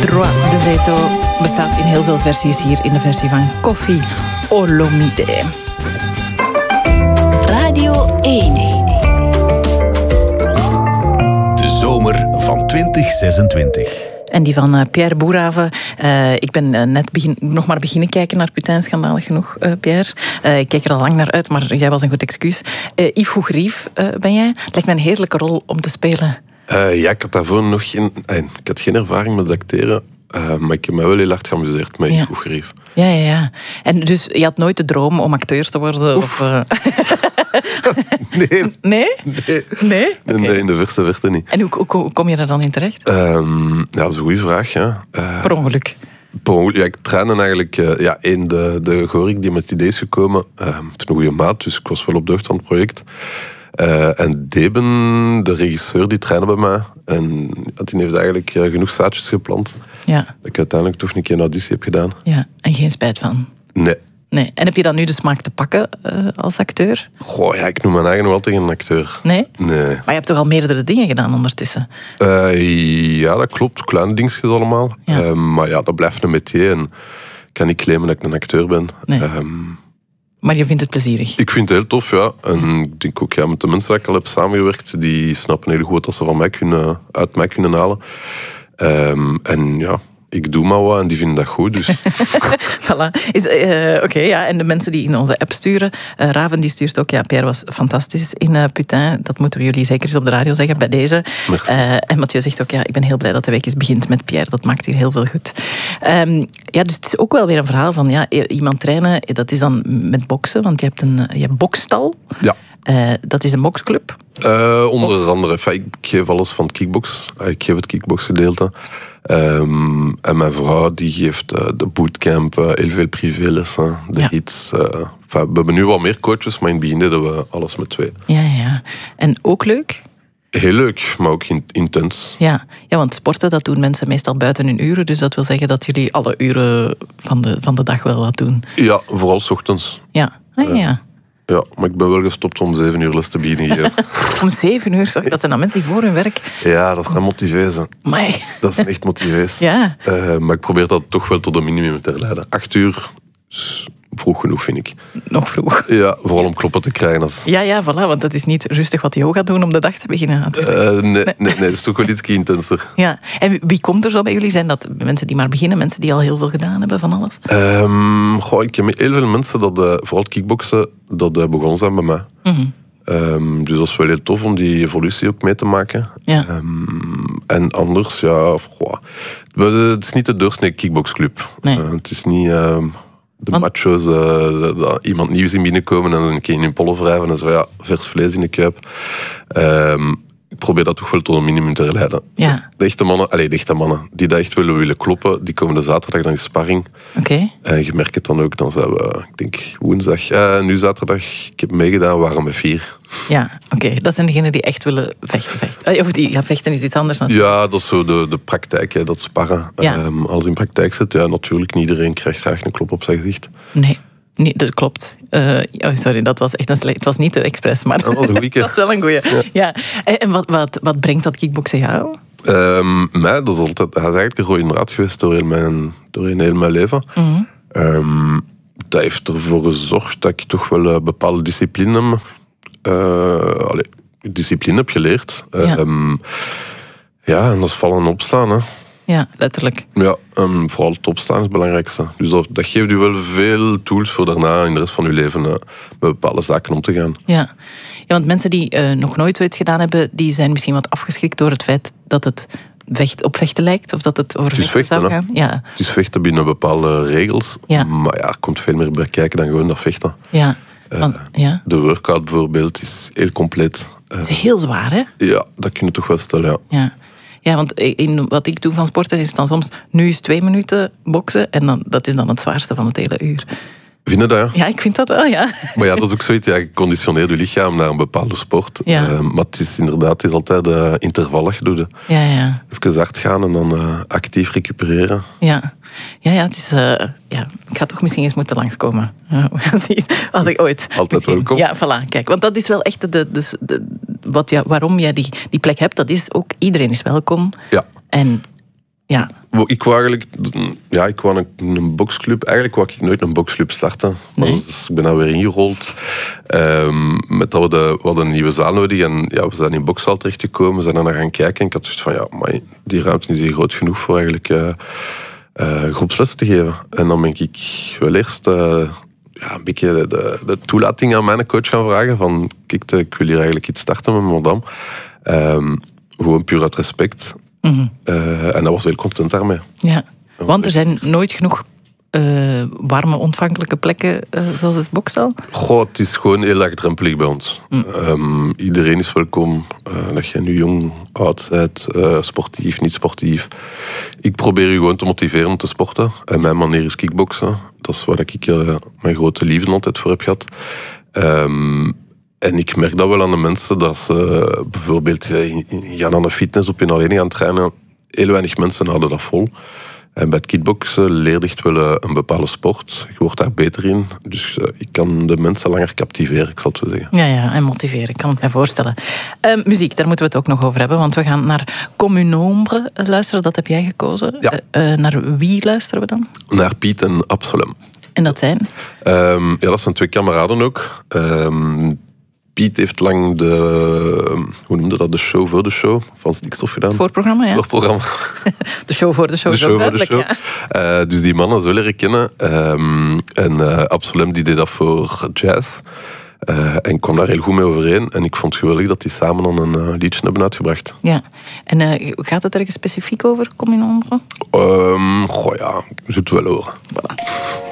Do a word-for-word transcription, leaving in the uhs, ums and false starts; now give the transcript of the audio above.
Droit de veto bestaat in heel veel versies, hier in de versie van Koffi Olomide. Radio één. De zomer van twintig zesentwintig. En die van uh, Pierre Boerhaave. Uh, ik ben uh, net begin, nog maar beginnen kijken naar Putain, schandalig genoeg, uh, Pierre. Uh, ik kijk er al lang naar uit, maar jij was een goed excuus. Uh, Yves Hoegerief uh, ben jij. Lijkt me een heerlijke rol om te spelen. Uh, ja, ik had daarvoor nog geen... Uh, ik had geen ervaring met acteren. Uh, maar ik heb me wel heel hard geamuseerd met Yves Hoegerief. Ja, ja, ja. En dus je had nooit de droom om acteur te worden? Of, uh... nee. Nee? Nee? Nee? Okay. Nee, in de verste verte niet. En hoe, hoe, hoe kom je er dan in terecht? Um, ja, dat is een goede vraag, ja. Uh, per ongeluk? Per ongeluk. Ja, ik trainde eigenlijk... Uh, ja, één, de, de Gorik die met het idee is gekomen. Uh, het is een goede maat, dus ik was wel op de hoogte van het project. Uh, en Deben, de regisseur, die trainde bij mij. En die heeft eigenlijk uh, genoeg zaadjes geplant. Ja. Dat ik uiteindelijk toch een keer een auditie heb gedaan. Ja, en geen spijt van? Nee. Nee. En heb je dan nu de smaak te pakken uh, als acteur? Goh, ja, ik noem mijn eigen nog altijd geen acteur. Nee? Nee. Maar je hebt toch al meerdere dingen gedaan ondertussen? Uh, ja, dat klopt. Kleine dingetjes allemaal. Ja. Uh, maar ja, dat blijft een métier. En ik kan niet claimen dat ik een acteur ben. Nee. Um, Maar je vindt het plezierig? Ik vind het heel tof, ja. En ik denk ook, ja, met de mensen die ik al heb samengewerkt, die snappen heel goed wat ze van mij kunnen, uit mij kunnen halen. Um, en ja, ik doe maar wat en die vinden dat goed. Dus. Voilà. Uh, Oké, okay, ja. En de mensen die in onze app sturen. Uh, Raven die stuurt ook, ja, Pierre was fantastisch in uh, Putain. Dat moeten we jullie zeker eens op de radio zeggen, bij deze. Uh, en Mathieu zegt ook, ja, ik ben heel blij dat de week eens begint met Pierre. Dat maakt hier heel veel goed. Um, ja, dus het is ook wel weer een verhaal van, ja, iemand trainen, dat is dan met boksen, want je hebt een je hebt bokstal. Ja. Uh, dat is een boksclub? Uh, onder of? andere. Enfin, ik geef alles van het kickbox. Ik geef het kickboxgedeelte. Um, en mijn vrouw die geeft uh, de bootcamp, uh, heel veel privélessen, de ja. hits. Uh, enfin, we hebben nu wat meer coaches, maar in het begin deden we alles met twee. Ja, ja. En ook leuk? Heel leuk, maar ook in, intens. Ja. ja, want sporten dat doen mensen meestal buiten hun uren. Dus dat wil zeggen dat jullie alle uren van de, van de dag wel wat doen. Ja, vooral 's ochtends. Ja, ah, ja. ja. Ja, maar ik ben wel gestopt om zeven uur les te beginnen hier. Om zeven uur? Sorry, dat zijn dan mensen die voor hun werk... Ja, dat zijn motivees. Amai. Dat zijn echt motivees. Ja. Uh, maar ik probeer dat toch wel tot een minimum te herleiden. Acht uur is vroeg genoeg, vind ik. Nog vroeg. Ja, vooral om kloppen te krijgen. Als... Ja, ja, voilà, want dat is niet rustig wat yoga doen om de dag te beginnen. Uh, nee, nee, nee, dat is toch wel iets intenser. Ja. En wie komt er zo bij jullie? Zijn dat mensen die maar beginnen? Mensen die al heel veel gedaan hebben van alles? Um, goh, ik ken heel veel mensen, dat, uh, vooral kickboksen, dat uh, begonnen zijn bij mij. Mm-hmm. Um, dus dat is wel heel tof om die evolutie ook mee te maken. Ja. Um, en anders, ja... Goh, het is niet de doorsnee kickboxclub. Nee. Uh, het is niet... Uh, de Want... macho's, uh, dat iemand nieuw zien binnenkomen en een keer in hun pollen wrijven en zo, ja, vers vlees in de kuip. Um, ik probeer dat toch wel tot een minimum te herleiden. Ja. De echte mannen, allez, de echte mannen, die dat echt willen, willen kloppen, die komen de zaterdag dan in sparring. Oké. Okay. En je merkt het dan ook, dan zijn we, ik denk, woensdag, uh, nu zaterdag, ik heb meegedaan, we waren met vier. Ja, oké. Okay. Dat zijn degenen die echt willen vechten. vechten. Of die, ja, vechten is iets anders dan... Ja, dat is zo de, de praktijk, hè, dat sparren. Ja. Um, als in praktijk zit, ja, natuurlijk, niet iedereen krijgt graag een klop op zijn gezicht. Nee. Nee, dat klopt. Uh, oh, sorry, dat was echt een slecht. Het was niet te expres, maar dat was, een dat was wel een goeie. Ja. Ja. En wat, wat, wat brengt dat kickboksen jou? Um, mij, dat is altijd, dat is eigenlijk een rode draad geweest door heel mijn, door heel mijn leven. Mm-hmm. Um, dat heeft ervoor gezorgd dat ik toch wel een bepaalde discipline, uh, allez, discipline heb geleerd. Ja. Um, ja, en dat is vallen en opstaan, hè. Ja, letterlijk. Ja, um, vooral het opstaan is het belangrijkste. Dus dat, dat geeft u wel veel tools voor daarna in de rest van uw leven uh, met bepaalde zaken om te gaan. Ja, ja want mensen die uh, nog nooit zoiets gedaan hebben, die zijn misschien wat afgeschrikt door het feit dat het vecht, op vechten lijkt, of dat het over het vechten, vechten zou gaan. Ja. Het is vechten binnen bepaalde regels, ja. maar ja, er komt veel meer bij kijken dan gewoon dat vechten. Ja. Want, ja. De workout bijvoorbeeld is heel compleet. Het is heel zwaar, hè? Ja, dat kun je toch wel stellen, ja. Ja. Ja, want in wat ik doe van sporten is het dan soms... Nu is twee minuten boksen en dan, dat is dan het zwaarste van het hele uur. Vind je dat, ja? Ja, ik vind dat wel, ja. Maar ja, dat is ook zoiets. Ja, je conditioneert je lichaam naar een bepaalde sport. Ja. Uh, maar het is inderdaad het is altijd uh, intervallen doen. Ja, ja. Even hard gaan en dan uh, actief recupereren. Ja. Ja, ja, het is... Uh, ja, ik ga toch misschien eens moeten langskomen. Uh, als ik ooit... Altijd misschien. welkom. Ja, voilà. Kijk, want dat is wel echt... De, de, de, wat, ja, waarom jij die, die plek hebt, dat is ook... Iedereen is welkom. Ja. En Ja. Ik wou eigenlijk... Ja, ik wou een, een boksclub... Eigenlijk wou ik nooit een boksclub starten. Nee. Dus ik ben daar weer ingerold. Um, met dat we, de, we hadden een nieuwe zaal nodig. En ja, we zijn in bokszaal terechtgekomen. We zijn er naar gaan kijken. En ik had zoiets van... Ja, maar die ruimte is hier groot genoeg voor eigenlijk... Uh, uh, groepslessen te geven. En dan ben ik wel eerst... Uh, ja, een beetje de, de, de toelating aan mijn coach gaan vragen. Van, kijk, ik wil hier eigenlijk iets starten met madame. Um, gewoon puur uit respect... Mm-hmm. Uh, en dat was heel content daarmee. Ja, want er zijn nooit genoeg uh, warme, ontvankelijke plekken uh, zoals het bokszaal? Goh, het is gewoon heel laagdrempelig bij ons. Mm. Um, iedereen is welkom. Uh, dat je nu jong, oud bent, uh, sportief, niet sportief. Ik probeer je gewoon te motiveren om te sporten. En mijn manier is kickboksen. Dat is waar ik uh, mijn grote liefde altijd voor heb gehad. Um, En ik merk dat wel aan de mensen, dat ze bijvoorbeeld gaan aan de fitness op hun alleen gaan trainen. Heel weinig mensen houden dat vol. En bij het kickboksen leer je wel een bepaalde sport. Je wordt daar beter in. Dus ik kan de mensen langer captiveren, ik zal het zo zeggen. Ja, ja, en motiveren, ik kan het mij voorstellen. Uh, muziek, daar moeten we het ook nog over hebben. Want we gaan naar Comme une ombre luisteren, dat heb jij gekozen. Ja. Uh, uh, naar wie luisteren we dan? Naar Piet en Absolem. En dat zijn? Um, ja, dat zijn twee kameraden ook. Um, Piet heeft lang de, hoe noemde dat, de show voor de show van Stikstof gedaan. Voorprogramma, ja. Voorprogramma. De show voor de show, de show voor de show. Ja. Uh, dus die mannen zullen leren kennen. Um, en uh, Absolem die deed dat voor jazz. Uh, en kwam daar heel goed mee overeen. En ik vond het geweldig dat die samen dan een uh, liedje hebben uitgebracht. Ja. En uh, gaat het ergens specifiek over, Comme une ombre? Um, goh ja, je zult het wel horen. Voilà.